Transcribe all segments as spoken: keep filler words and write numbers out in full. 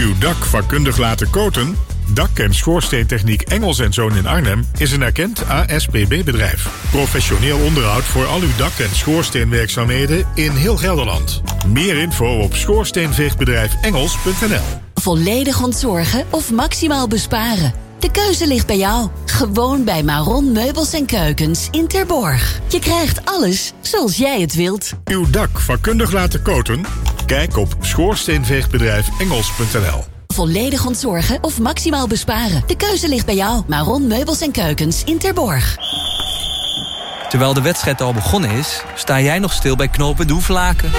Uw dak vakkundig laten coaten? Dak- en schoorsteentechniek Engels en Zoon in Arnhem is een erkend A S P B-bedrijf. Professioneel onderhoud voor al uw dak- en schoorsteenwerkzaamheden in heel Gelderland. Meer info op schoorsteenveegbedrijf engels punt n l. Volledig ontzorgen of maximaal besparen? De keuze ligt bij jou. Gewoon bij Maron Meubels en Keukens in Terborg. Je krijgt alles zoals jij het wilt. Uw dak vakkundig laten coaten? Kijk op schoorsteenveegbedrijf engels punt n l. Volledig ontzorgen of maximaal besparen? De keuze ligt bij jou. Maron Meubels en Keukens in Terborg. Terwijl de wedstrijd al begonnen is, sta jij nog stil bij knooppunt Hoevelaken.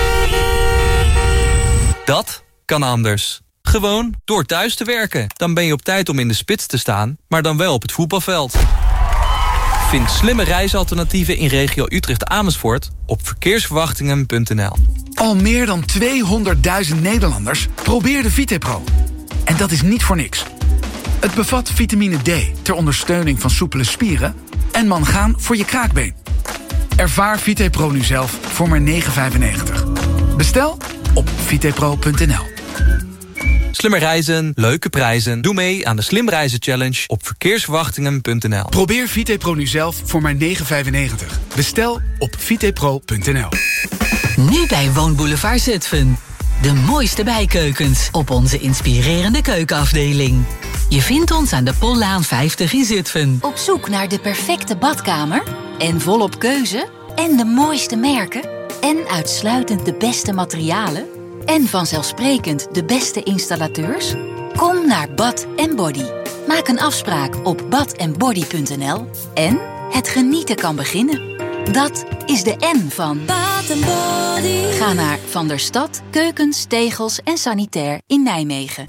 Dat kan anders. Gewoon door thuis te werken. Dan ben je op tijd om in de spits te staan, maar dan wel op het voetbalveld. Vind slimme reisalternatieven in regio Utrecht-Amersfoort op verkeersverwachtingen punt n l. Al meer dan tweehonderdduizend Nederlanders proberen VitePro. En dat is niet voor niks. Het bevat vitamine D ter ondersteuning van soepele spieren en mangaan voor je kraakbeen. Ervaar VitePro nu zelf voor maar negen vijfennegentig. Bestel op vitepro punt n l. Slimmer reizen, leuke prijzen. Doe mee aan de Slim Reizen Challenge op verkeersverwachtingen punt n l. Probeer VitePro nu zelf voor maar negen vijfennegentig. Bestel op vitepro punt n l. Nu bij Woonboulevard Zutphen. De mooiste bijkeukens op onze inspirerende keukenafdeling. Je vindt ons aan de Pollaan vijftig in Zutphen. Op zoek naar de perfecte badkamer? En volop keuze? En de mooiste merken? En uitsluitend de beste materialen? En vanzelfsprekend de beste installateurs? Kom naar Bath and Body. Maak een afspraak op bath and body punt n l. En het genieten kan beginnen. Dat is de N van Bath and Body. Ga naar Van der Stad, Keukens, Tegels en Sanitair in Nijmegen.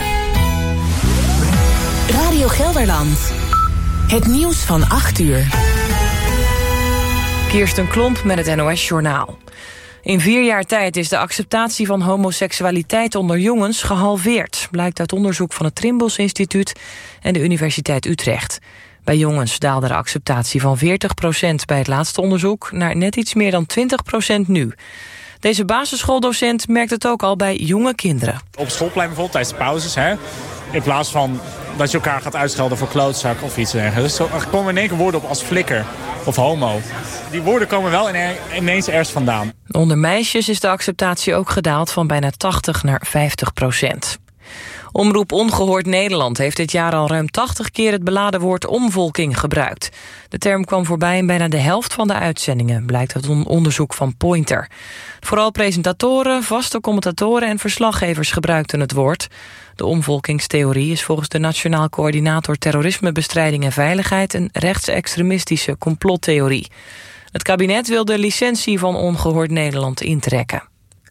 Radio Gelderland. Het nieuws van acht uur. Kirsten Klomp met het N O S-journaal. In vier jaar tijd is de acceptatie van homoseksualiteit onder jongens gehalveerd, blijkt uit onderzoek van het Trimbos Instituut en de Universiteit Utrecht. Bij jongens daalde de acceptatie van veertig procent bij het laatste onderzoek naar net iets meer dan twintig procent nu. Deze basisschooldocent merkt het ook al bij jonge kinderen. Op schoolplein bijvoorbeeld tijdens de pauzes, hè, in plaats van dat je elkaar gaat uitschelden voor klootzak of iets dergelijks. Dus er komen in één keer woorden op als flikker of homo. Die woorden komen wel ineens ergens vandaan. Onder meisjes is de acceptatie ook gedaald van bijna tachtig naar vijftig procent. Omroep Ongehoord Nederland heeft dit jaar al ruim tachtig keer het beladen woord omvolking gebruikt. De term kwam voorbij in bijna de helft van de uitzendingen, blijkt uit een onderzoek van Pointer. Vooral presentatoren, vaste commentatoren en verslaggevers gebruikten het woord. De omvolkingstheorie is volgens de Nationaal Coördinator Terrorismebestrijding en Veiligheid een rechtsextremistische complottheorie. Het kabinet wil de licentie van Ongehoord Nederland intrekken.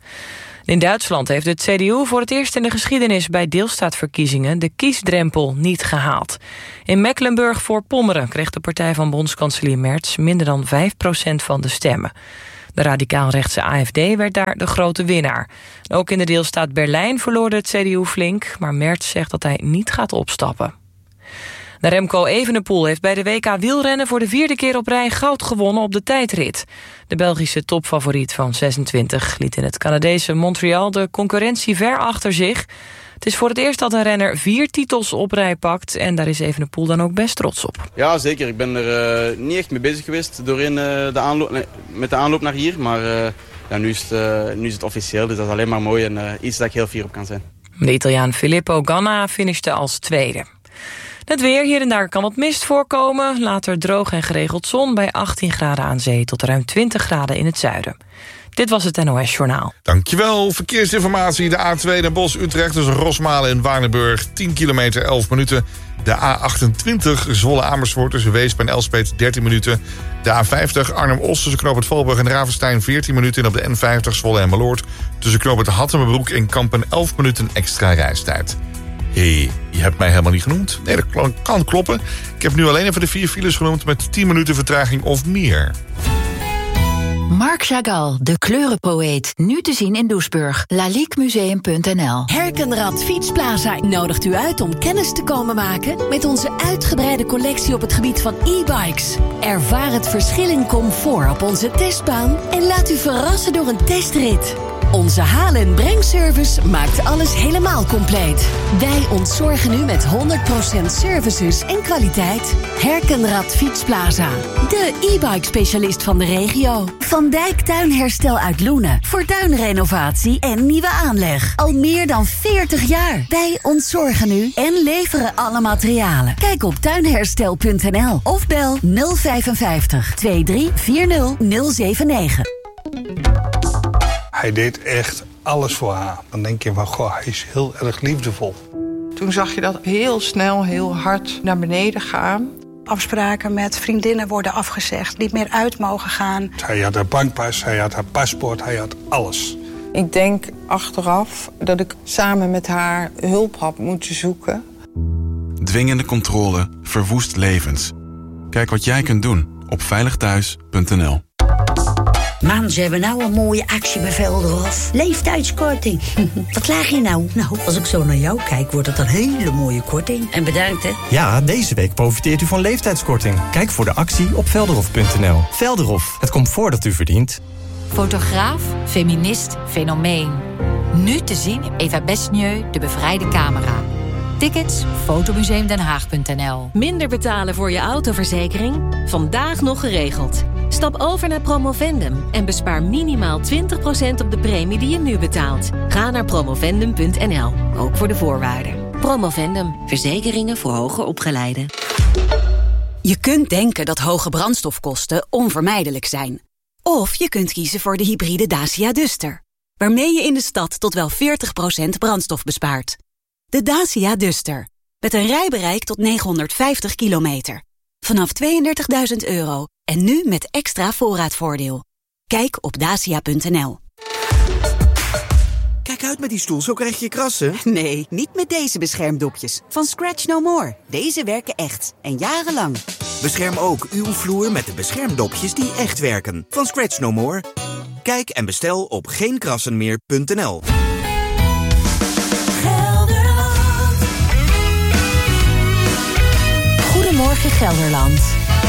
In Duitsland heeft het C D U voor het eerst in de geschiedenis bij deelstaatverkiezingen de kiesdrempel niet gehaald. In Mecklenburg-Voorpommeren kreeg de partij van bondskanselier Merz minder dan vijf procent van de stemmen. De radicaal-rechtse A F D werd daar de grote winnaar. Ook in de deelstaat Berlijn verloor het C D U flink, maar Merz zegt dat hij niet gaat opstappen. De Remco Evenepoel heeft bij de W K wielrennen voor de vierde keer op rij goud gewonnen op de tijdrit. De Belgische topfavoriet van zesentwintig liet in het Canadese Montreal de concurrentie ver achter zich. Het is voor het eerst dat een renner vier titels op rij pakt en daar is Evenepoel dan ook best trots op. Ja, zeker. Ik ben er uh, niet echt mee bezig geweest doorheen, uh, de aanloop, nee, met de aanloop naar hier, maar uh, ja, nu, is het, uh, nu is het officieel, dus dat is alleen maar mooi en uh, iets dat ik heel fier op kan zijn. De Italiaan Filippo Ganna finishte als tweede. Het weer, hier en daar kan wat mist voorkomen. Later droog en geregeld zon bij achttien graden aan zee tot ruim twintig graden in het zuiden. Dit was het N O S-journaal. Dankjewel. Verkeersinformatie. De A twee Den Bosch-Utrecht tussen Rosmalen en Waardenburg. tien kilometer, elf minuten. De A achtentwintig Zwolle-Amersfoort tussen Weesp en Elspet dertien minuten. De A vijftig Arnhem-Os tussen Knoop het Valburg en Ravenstein veertien minuten. En op de N vijftig Zwolle en Meloord tussen Knoop het Hattemerbroek en Kampen elf minuten extra reistijd. Hé, hey, je hebt mij helemaal niet genoemd. Nee, dat kan kloppen. Ik heb nu alleen even de vier files genoemd met tien minuten vertraging of meer. Marc Chagall, de kleurenpoëet. Nu te zien in Doesburg. laliquemuseum punt n l. Herkenrad Fietsplaza nodigt u uit om kennis te komen maken met onze uitgebreide collectie op het gebied van e-bikes. Ervaar het verschil in comfort op onze testbaan en laat u verrassen door een testrit. Onze halen- en brengservice maakt alles helemaal compleet. Wij ontzorgen u met honderd procent services en kwaliteit. Herkenrad Fietsplaza. De e-bike specialist van de regio. Van Dijk Tuinherstel uit Loenen. Voor tuinrenovatie en nieuwe aanleg. Al meer dan veertig jaar. Wij ontzorgen u en leveren alle materialen. Kijk op tuinherstel punt n l of bel nul vijfenvijftig, tweeëndertig, veertig, nul zeven negen. Hij deed echt alles voor haar. Dan denk je van, goh, hij is heel erg liefdevol. Toen zag je dat heel snel, heel hard naar beneden gaan. Afspraken met vriendinnen worden afgezegd, niet meer uit mogen gaan. Hij had haar bankpas, hij had haar paspoort, hij had alles. Ik denk achteraf dat ik samen met haar hulp had moeten zoeken. Dwingende controle verwoest levens. Kijk wat jij kunt doen op veilig thuis punt n l. Man, ze hebben nou een mooie actie bij Velderhof. Leeftijdskorting. Wat laag je nou? Nou, als ik zo naar jou kijk, wordt het een hele mooie korting. En bedankt, hè? Ja, deze week profiteert u van leeftijdskorting. Kijk voor de actie op velderhof punt n l. Velderhof, het comfort dat u verdient. Fotograaf, feminist, fenomeen. Nu te zien in Eva Besnieu, de bevrijde camera. Tickets, fotomuseum den haag punt n l. Minder betalen voor je autoverzekering? Vandaag nog geregeld. Stap over naar Promovendum en bespaar minimaal twintig procent op de premie die je nu betaalt. Ga naar promovendum punt n l, ook voor de voorwaarden. Promovendum, verzekeringen voor hoger opgeleiden. Je kunt denken dat hoge brandstofkosten onvermijdelijk zijn. Of je kunt kiezen voor de hybride Dacia Duster, waarmee je in de stad tot wel veertig procent brandstof bespaart. De Dacia Duster, met een rijbereik tot negenhonderdvijftig kilometer. Vanaf tweeëndertigduizend euro en nu met extra voorraadvoordeel. Kijk op dacia punt n l. Kijk uit met die stoel, zo krijg je krassen. Nee, niet met deze beschermdopjes. Van Scratch No More. Deze werken echt. En jarenlang. Bescherm ook uw vloer met de beschermdopjes die echt werken. Van Scratch No More. Kijk en bestel op geen krassen meer punt n l. Goedemorgen Gelderland.